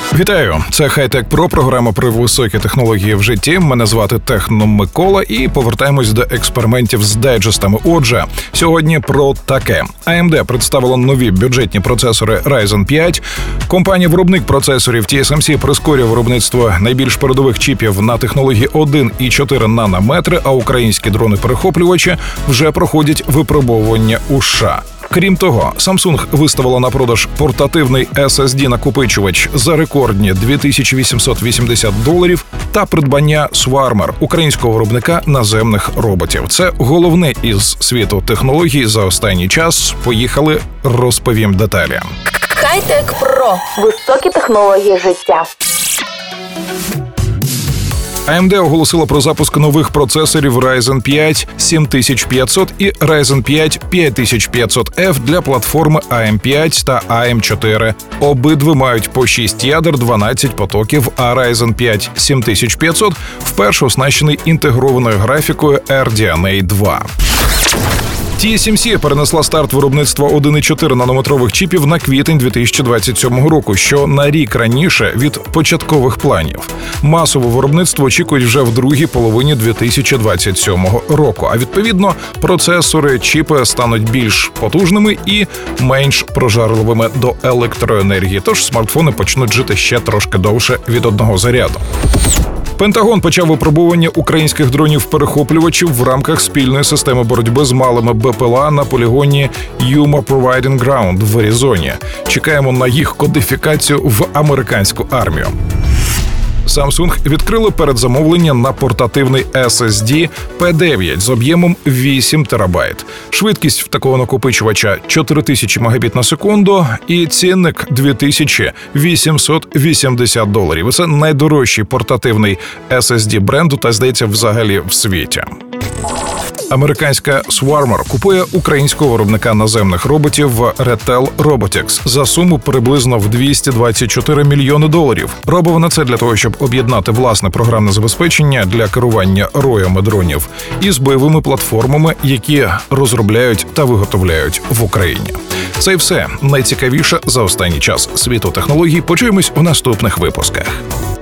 Вітаю! Це Хай-Тек Про, програма про високі технології в житті. Мене звати Техно Микола і повертаємось до експериментів з дайджестами. Отже, сьогодні про таке. AMD представила нові бюджетні процесори Ryzen 5. Компанія-виробник процесорів TSMC прискорює виробництво найбільш передових чіпів на технології 1,4 нанометри, а українські дрони-перехоплювачі вже проходять випробовування у США. Крім того, Samsung виставила на продаж портативний SSD-накопичувач за рекордні $2880 та придбання Swarmer, українського виробника наземних роботів. Це головне із світу технологій за останній час. Поїхали, розповім деталі. Хай-Тек Про. Високі технології життя. AMD оголосила про запуск нових процесорів Ryzen 5 7500 і Ryzen 5 5500F для платформи AM5 та AM4. Обидві мають по 6 ядер, 12 потоків, а Ryzen 5 7500 вперше оснащений інтегрованою графікою RDNA 2. TSMC перенесла старт виробництва 1,4 нанометрових чіпів на квітень 2027 року, що на рік раніше від початкових планів. Масове виробництво очікують вже в другій половині 2027 року, а відповідно процесори, чіпи стануть більш потужними і менш прожарливими до електроенергії, тож смартфони почнуть жити ще трошки довше від одного заряду. Пентагон почав випробування українських дронів-перехоплювачів в рамках спільної системи боротьби з малими БПЛА на полігоні Yuma Proving Ground в Аризоні. Чекаємо на їх кодифікацію в американську армію. Samsung відкрили передзамовлення на портативний SSD P9 з об'ємом 8 терабайт. Швидкість в такого накопичувача 4000 мегабіт на секунду і цінник $2880. І це найдорожчий портативний SSD бренду та, здається, взагалі в світі. Американська Swarmer купує українського виробника наземних роботів Retail Robotics за суму приблизно в $224 мільйони. Робить вона це для того, щоб об'єднати власне програмне забезпечення для керування роями дронів із бойовими платформами, які розробляють та виготовляють в Україні. Це і все найцікавіше за останній час світу технологій. Почуємось у наступних випусках.